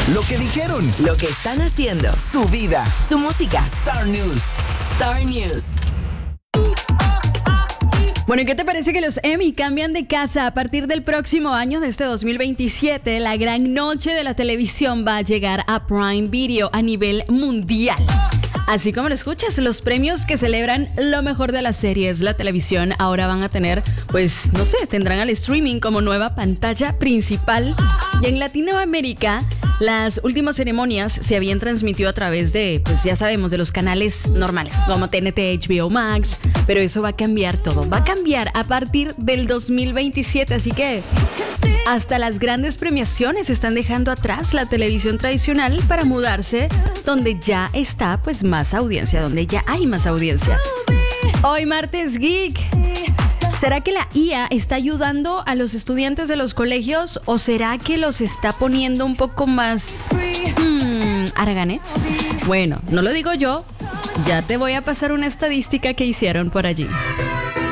Lo que dijeron. Lo que están haciendo. Su vida. Su música. Star News. Star News. Bueno, ¿y qué te parece que los Emmy cambian de casa? A partir del próximo año, de este 2027, la gran noche de la televisión va a llegar a Prime Video a nivel mundial. Así como lo escuchas, los premios que celebran lo mejor de las series, la televisión, ahora van a tener, pues, no sé, tendrán al streaming como nueva pantalla principal. Y en Latinoamérica, las últimas ceremonias se habían transmitido a través de, pues ya sabemos, de los canales normales, como TNT, HBO Max, pero eso va a cambiar todo. Va a cambiar a partir del 2027, así que hasta las grandes premiaciones están dejando atrás la televisión tradicional para mudarse donde ya está, pues, más audiencia, donde ya hay más audiencia. Hoy martes Geek. ¿Será que la IA está ayudando a los estudiantes de los colegios o será que los está poniendo un poco más haraganes? Bueno, no lo digo yo, ya te voy a pasar una estadística que hicieron por allí.